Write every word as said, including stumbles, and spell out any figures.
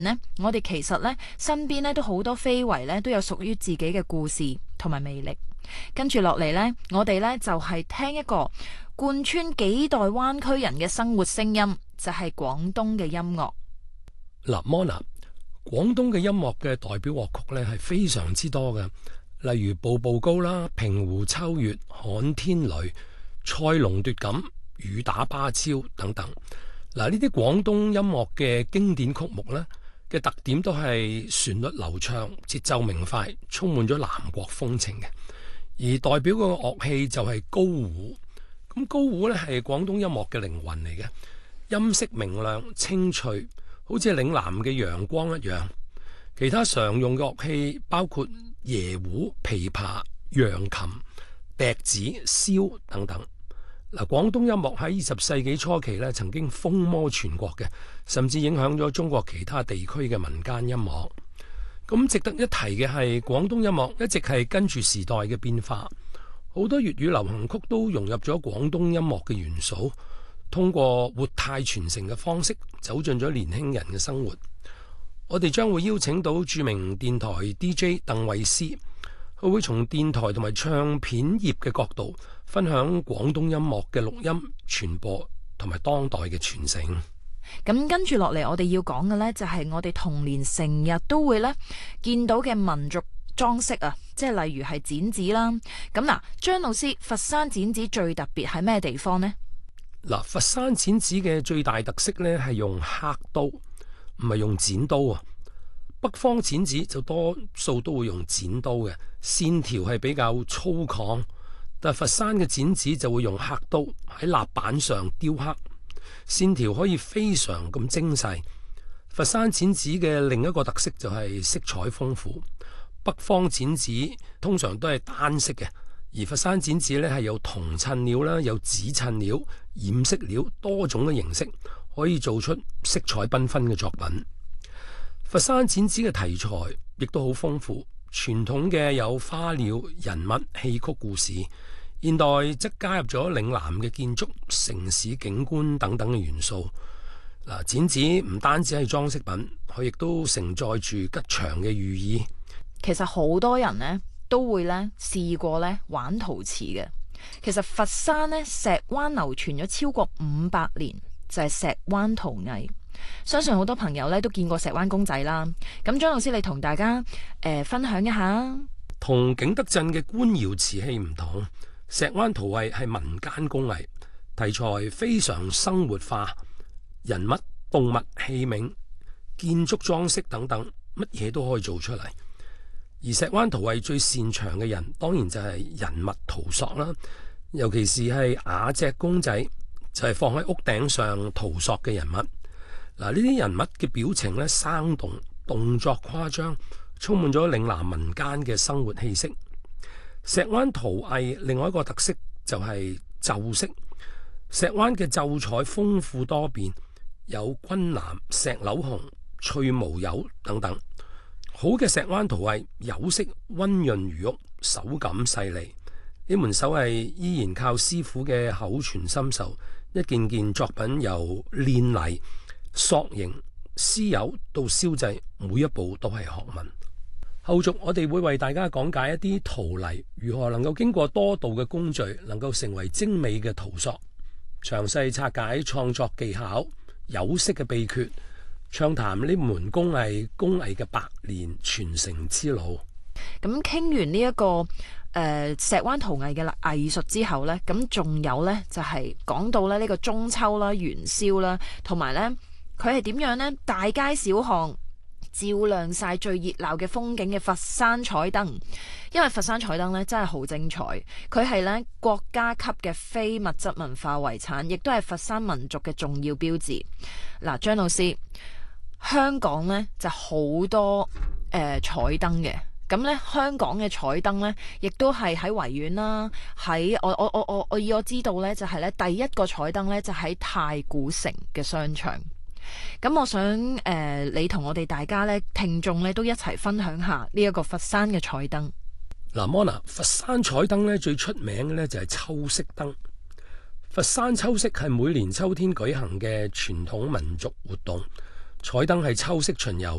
呢，我哋其實呢身邊呢都好多非遺呢都有屬於自己嘅故事同埋魅力。跟住落嚟呢，我哋呢就係聽一個貫穿幾代灣區人嘅生活聲音，就係廣東嘅音樂。 嗱，Mona，廣東嘅音樂嘅代表樂曲呢係非常之多嘅，例如步步高啦、平湖秋月、旱天雷、賽龍奪錦、雨打芭蕉等等。嗱，呢啲廣東音樂嘅經典曲目呢嘅特點都係旋律流暢、節奏明快，充滿咗南國風情嘅。而代表個樂器就係高胡。咁高胡呢係廣東音樂嘅靈魂嚟嘅，音色明亮清脆，好似嶺南嘅陽光一樣。其他常用嘅樂器包括椰胡、琵琶、揚琴、笛子、簫等等。嗱，廣東音樂喺二十世紀初期咧，曾經風靡全國嘅，甚至影響咗中國其他地區嘅民間音樂。咁值得一提嘅係，廣東音樂一直係跟住時代嘅變化，好多粵語流行曲都融入咗廣東音樂嘅元素，通過活態傳承嘅方式走進咗年輕人嘅生活。我哋將會邀請到著名電台 D J 鄧慧思，佢會從電台同埋唱片業嘅角度分享廣東音樂嘅錄音、傳播同埋當代嘅傳承。 咁跟住落嚟，我哋要講嘅呢，就係我哋童年成日都會呢見到嘅民族裝飾啊，即係例如係剪紙啦。咁嗱，張老師，佛山剪紙最特別係咩地方呢？ 嗱，佛山剪紙嘅最大特色呢係用刻刀，唔係用剪刀啊。北方剪紙就多數都會用剪刀嘅，線條係比較粗獷。但佛山嘅剪紙就會用刻刀喺蠟板上雕刻，線條可以非常咁精細。佛山剪紙嘅另一個特色就係色彩豐富。北方剪紙通常都係單色嘅，而佛山剪紙呢係有銅襯料啦，有紫襯料、染色料多種嘅形式，可以做出色彩繽紛嘅作品。佛山剪紙嘅題材亦都好豐富，傳統嘅有花鳥、人物、戲曲故事，現代則加入咗嶺南嘅建築、城市景觀等等嘅元素。嗱，剪紙唔單止係裝飾品，佢亦都承載住吉祥嘅寓意。 其實好多人呢都會呢試過呢玩陶瓷嘅。其實佛山呢石灣流傳咗超過五百年，就係石灣陶藝。相信好多朋友呢都見過石灣公仔啦。咁張老師，你同大家誒、呃、分享一下。 同景德鎮嘅官窯瓷器唔同，石灣陶藝係民間工藝，題材非常生活化，人物、動物、器皿、建築裝飾等等，乜嘢都可以做出嚟。而石灣陶藝最擅長嘅人，當然就係人物陶塑啦，尤其是係瓦隻公仔，就係、是、放喺屋頂上陶塑嘅人物。嗱，呢啲人物嘅表情咧生動，動作誇張，充滿咗嶺南民間嘅生活氣息。石灣陶藝另外一個特色就係袖飾。石灣嘅袖彩豐富多變，有軍藍、石榴紅、翠毛釉等等。好嘅石灣陶藝，釉色溫潤如玉，手感細膩。呢門手藝依然靠師傅嘅口傳心授，一件件作品由煉泥、塑形、施釉到燒製，每一步都係學問。後續我哋會為大家講解一啲陶泥如何能夠經過多道嘅工序，能夠成為精美嘅陶塑，詳細拆解創作技巧、釉色嘅秘訣，暢談呢門工藝工藝嘅百年傳承之路。 咁傾完呢、這、一個誒、呃、石灣陶藝嘅藝術之後呢，咁仲有呢，就係、是、講到咧呢個中秋啦、元宵啦，同埋呢，佢係點樣呢？大街小巷照亮晒最熱鬧嘅風景嘅佛山彩燈。因為佛山彩燈呢真係好精彩，佢係呢國家級嘅非物質文化遺產，亦都係佛山民族嘅重要標誌。嗱，張老師，香港呢就好多誒、呃、彩燈嘅。咁咧，香港嘅彩燈咧，亦都係喺維園啦，喺我我我我我以我知道咧，就係咧第一個彩燈咧，就喺太古城嘅商場。咁我想誒、呃，你同我哋大家咧，聽眾咧，都一齊分享下呢一個佛山嘅彩燈。 嗱，Mona，佛山彩燈咧最出名嘅咧就係秋色燈。佛山秋色係每年秋天舉行嘅傳統民族活動， 彩燈係秋色巡遊